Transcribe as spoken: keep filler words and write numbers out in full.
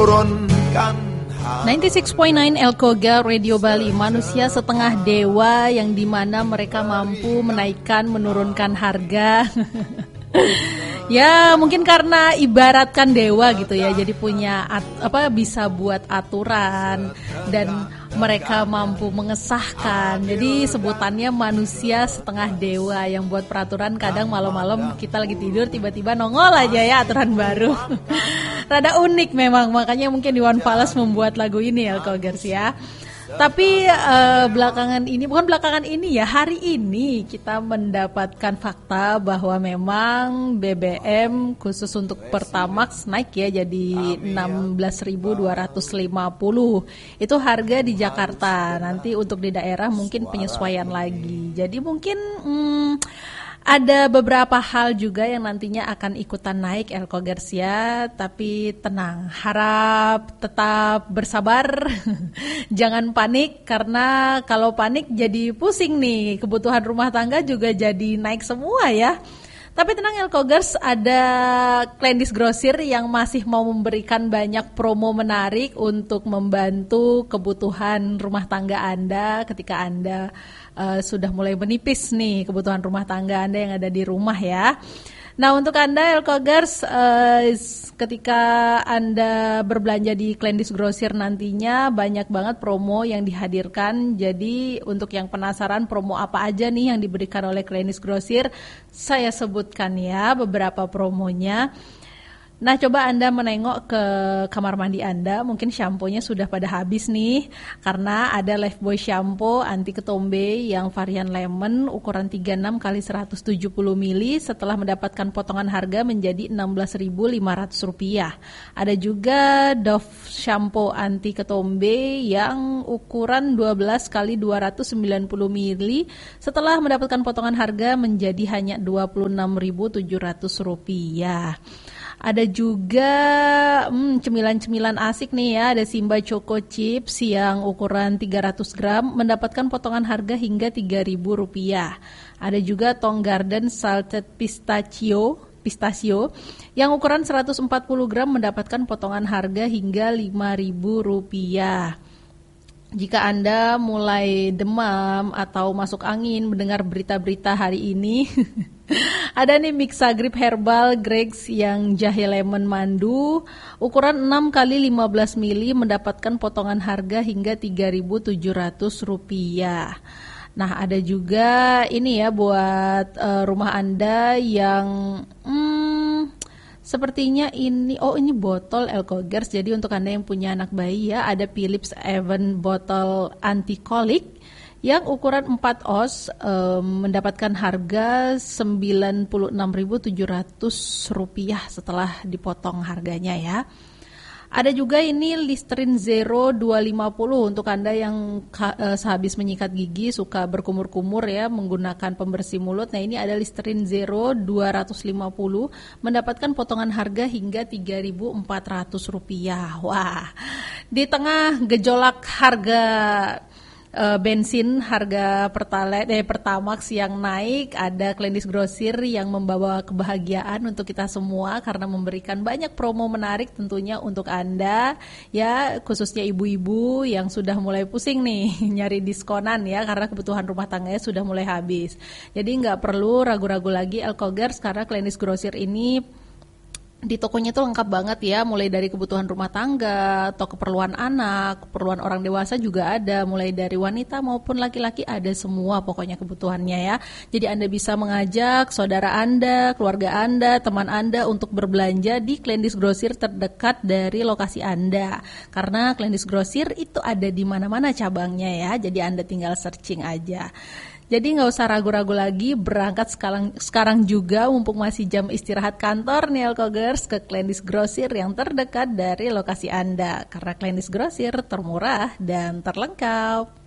sembilan puluh enam koma sembilan Elkoga Radio Bali, manusia setengah dewa yang dimana mereka mampu menaikkan, menurunkan harga. Ya mungkin karena ibaratkan dewa gitu ya, jadi punya at, apa bisa buat aturan dan mereka mampu mengesahkan. Jadi sebutannya manusia setengah dewa yang buat peraturan. Kadang malam-malam kita lagi tidur tiba-tiba nongol aja ya aturan baru. Rada unik memang, makanya mungkin Iwan Fals membuat lagu ini ya Elkogers ya. Tapi uh, belakangan ini, bukan belakangan ini ya, hari ini kita mendapatkan fakta bahwa memang B B M khusus untuk Pertamax naik ya jadi enam belas ribu dua ratus lima puluh. Itu harga di Jakarta. Nanti untuk di daerah mungkin penyesuaian lagi. Jadi mungkin hmm, ada beberapa hal juga yang nantinya akan ikutan naik Elkogers ya, tapi tenang, harap tetap bersabar, jangan panik karena kalau panik jadi pusing nih, kebutuhan rumah tangga juga jadi naik semua ya. Tapi tenang Elkogers, ada Kleindis Grosir yang masih mau memberikan banyak promo menarik untuk membantu kebutuhan rumah tangga Anda ketika Anda uh, sudah mulai menipis nih kebutuhan rumah tangga Anda yang ada di rumah ya. Nah untuk Anda Elkogers, uh, ketika Anda berbelanja di Kleindis Grosir nantinya banyak banget promo yang dihadirkan. Jadi untuk yang penasaran promo apa aja nih yang diberikan oleh Kleindis Grosir, saya sebutkan ya beberapa promonya. Nah coba Anda menengok ke kamar mandi Anda, mungkin shampoo-nya sudah pada habis nih, karena ada Lifebuoy shampoo anti ketombe yang varian lemon ukuran tiga puluh enam kali seratus tujuh puluh mililiter setelah mendapatkan potongan harga menjadi enam belas ribu lima ratus rupiah. Ada juga Dove shampoo anti ketombe yang ukuran dua belas kali dua ratus sembilan puluh mililiter setelah mendapatkan potongan harga menjadi hanya dua puluh enam ribu tujuh ratus rupiah. Ada juga hmm, cemilan-cemilan asik nih ya, ada Simba Choco Chips yang ukuran tiga ratus gram mendapatkan potongan harga hingga tiga ribu rupiah. Ada juga Tong Garden Salted Pistachio Pistachio yang ukuran seratus empat puluh gram mendapatkan potongan harga hingga lima ribu rupiah. Jika Anda mulai demam atau masuk angin mendengar berita-berita hari ini, ada nih Mixagrip Herbal Gregs yang jahe lemon mandu ukuran enam kali lima belas mililiter mendapatkan potongan harga hingga tiga ribu tujuh ratus rupiah. Nah ada juga ini ya buat uh, rumah Anda yang hmm, sepertinya ini, oh ini botol Elkogers, jadi untuk Anda yang punya anak bayi ya, ada Philips Avon botol anti-kolik yang ukuran empat oz um, mendapatkan harga sembilan puluh enam ribu tujuh ratus rupiah setelah dipotong harganya ya. Ada juga ini Listerine Zero dua ratus lima puluh untuk Anda yang uh, sehabis menyikat gigi suka berkumur-kumur ya menggunakan pembersih mulut. Nah ini ada Listerine Zero dua ratus lima puluh mendapatkan potongan harga hingga tiga ribu empat ratus rupiah. Wah, di tengah gejolak harga Uh, bensin, harga Pertalite, eh, Pertamax yang naik, ada Kleindis Grosir yang membawa kebahagiaan untuk kita semua karena memberikan banyak promo menarik tentunya untuk Anda ya, khususnya ibu-ibu yang sudah mulai pusing nih nyari diskonan ya karena kebutuhan rumah tangganya sudah mulai habis. Jadi nggak perlu ragu-ragu lagi Elkogers karena Kleindis Grosir ini di tokonya tuh lengkap banget ya, mulai dari kebutuhan rumah tangga atau keperluan anak, keperluan orang dewasa juga ada, mulai dari wanita maupun laki-laki ada semua pokoknya kebutuhannya ya. Jadi Anda bisa mengajak saudara Anda, keluarga Anda, teman Anda untuk berbelanja di Kleindis Grosir terdekat dari lokasi Anda. Karena Kleindis Grosir itu ada di mana-mana cabangnya ya, jadi Anda tinggal searching aja. Jadi nggak usah ragu-ragu lagi, berangkat sekarang, sekarang juga mumpung masih jam istirahat kantor nih Elkogers ke Kleindis Grosir yang terdekat dari lokasi Anda. Karena Kleindis Grosir termurah dan terlengkap.